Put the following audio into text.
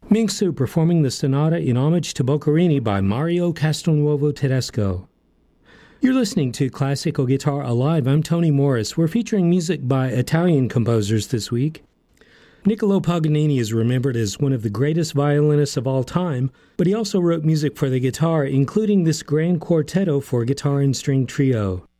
Mingsu performing the sonata in homage to Boccherini by Mario Castelnuovo Tedesco. You're listening to Classical Guitar Alive. I'm Tony Morris. We're featuring music by Italian composers this week. Niccolò Paganini is remembered as one of the greatest violinists of all time, but he also wrote music for the guitar, including this grand quartetto for guitar and string trio.